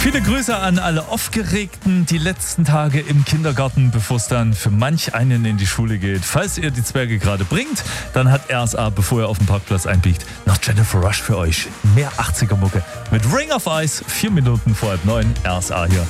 Viele Grüße an alle Aufgeregten die letzten Tage im Kindergarten, bevor es dann für manch einen in die Schule geht. Falls ihr die Zwerge gerade bringt, dann hat RSA, bevor ihr auf dem Parkplatz einbiegt, noch Jennifer Rush für euch. Mehr 80er-Mucke mit Ring of Ice, 4 Minuten vor 8:30, RSA hier.